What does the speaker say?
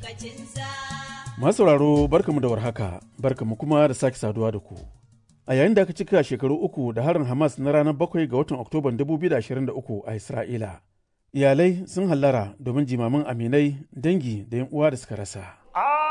Masu sauraro barkamu da warhaka, barkamu kuma da sake saduwa da ku. A yayin da aka cika shekaru 3 da harin Hamas na ranar 7 ga watan Oktoban 2023 a Isra'ila, iyalai sun hallara domin jimamin aminai, dangi da 'yan uwa da suka rasa.